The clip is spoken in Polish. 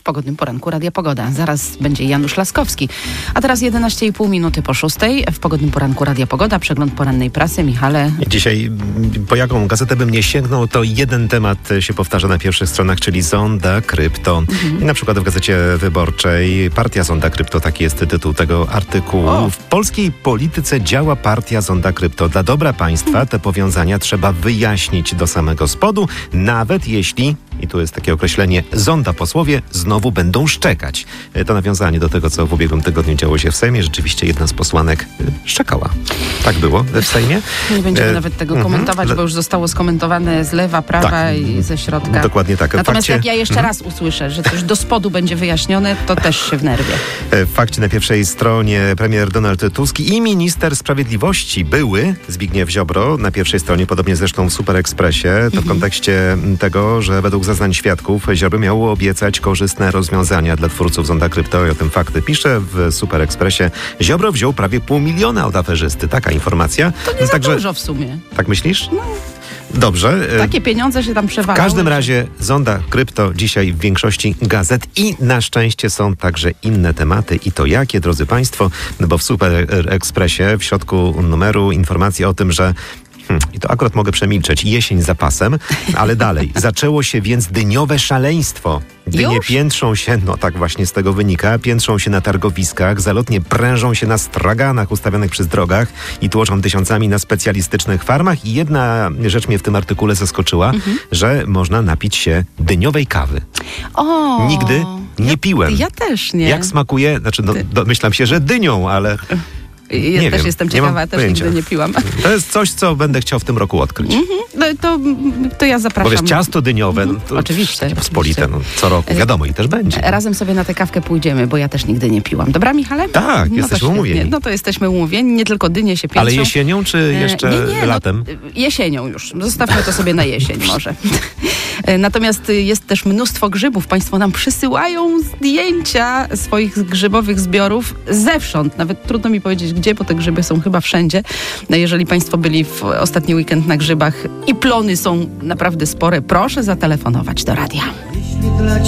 pogodnym poranku Radia Pogoda. Zaraz będzie Janusz Laskowski. A teraz 11,5 minuty po 6:00. W pogodnym poranku Radia Pogoda. Przegląd porannej prasy. Michale. Dzisiaj, po jaką gazetę bym nie sięgnął, to jeden temat się powtarza na pierwszych stronach, czyli Zonda Krypto. I na przykład w Gazecie Wyborczej Partia Zonda Krypto, taki jest tytuł tego artykułu. W polskiej polityce działa Partia Zonda Krypto. Dla dobra państwa te powiązania trzeba wyjaśnić do samego spodu, nawet jeśli, i tu jest takie określenie, zonda posłowie znowu będą szczekać. To nawiązanie do tego, co w ubiegłym tygodniu działo się w Sejmie. Rzeczywiście jedna z posłanek szczekała. Tak było w Sejmie. Nie będziemy nawet tego komentować, bo już zostało skomentowane z lewa, prawa i ze środka. Dokładnie tak. Natomiast jak ja jeszcze raz usłyszę, że coś do spodu będzie wyjaśnione, to też się wnerwię. W fakcie na pierwszej stronie premier Donald Tusk i minister sprawiedliwości były Zbigniew Ziobro na pierwszej stronie, podobnie zresztą w Super Expressie. To w kontekście tego, że według zeznań świadków Ziobro miało obiecać korzystne rozwiązania dla twórców Zonda Krypto i o tym fakty pisze w Super Expressie. Ziobro wziął prawie 500 000 od aferzysty. Taka informacja. To nie za dużo w sumie. Tak myślisz? No. Dobrze. Takie pieniądze się tam przewalały. W każdym razie Zonda Krypto dzisiaj w większości gazet i na szczęście są także inne tematy. I to jakie, drodzy Państwo? No bo w Super Expressie w środku numeru informacja o tym, że i to akurat mogę przemilczeć. Jesień za pasem, ale dalej. Zaczęło się więc dyniowe szaleństwo. Dynie Już? piętrzą się, no tak właśnie z tego wynika, piętrzą się na targowiskach, zalotnie prężą się na straganach ustawionych przy drogach i tłoczą tysiącami na specjalistycznych farmach. I jedna rzecz mnie w tym artykule zaskoczyła, że można napić się dyniowej kawy. O, Nigdy nie piłem. Ja też nie. Jak smakuje? Znaczy, domyślam się, że dynią, ale... Ja też jestem ciekawa, też nigdy nie piłam. To jest coś, co będę chciał w tym roku odkryć. No, to ja zapraszam. Bo wiesz, ciasto dyniowe, no to oczywiście. Pospolite, no, co roku, wiadomo, i też będzie. Razem sobie na tę kawkę pójdziemy, bo ja też nigdy nie piłam. Dobra, Michale? Tak, jesteśmy umówieni. No to jesteśmy umówieni, nie tylko dynie się piętrzą. Ale jesienią, czy jeszcze latem? Jesienią już. Zostawmy to sobie na jesień może. Natomiast jest też mnóstwo grzybów. Państwo nam przysyłają zdjęcia swoich grzybowych zbiorów zewsząd. Nawet trudno mi powiedzieć gdzie, bo te grzyby są chyba wszędzie. Jeżeli Państwo byli w ostatni weekend na grzybach i plony są naprawdę spore, proszę zatelefonować do radia.